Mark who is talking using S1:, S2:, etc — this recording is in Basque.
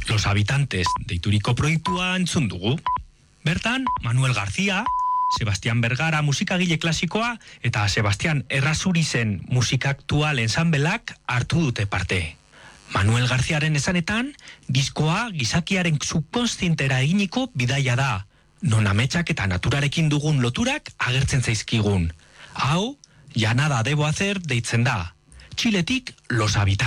S1: Los Habitantes deituriko proiektua entzun dugu. Bertan, Manuel García, Sebastián Vergara musikagile klasikoa eta Sebastián Errazurizen musika aktual ensambelak hartu dute parte. Manuel Garziaren esanetan, diskoa gizakiaren subkonstientera eginiko bidaia da, non ametsak eta naturarekin dugun loturak agertzen zaizkigun. Hau, Ya nada debo hacer deitzen da. Txiletik, Los Habitantes.